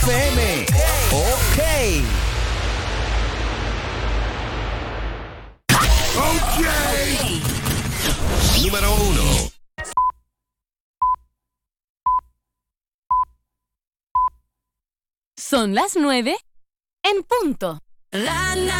FM. Ok. Número 1. Son las 9 en punto. La